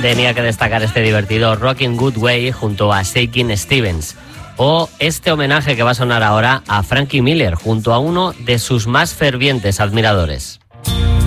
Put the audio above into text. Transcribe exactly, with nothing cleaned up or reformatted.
tenía que destacar este divertido Rockin' Good Way junto a Shakin' Stevens. O este homenaje que va a sonar ahora a Frankie Miller junto a uno de sus más fervientes admiradores.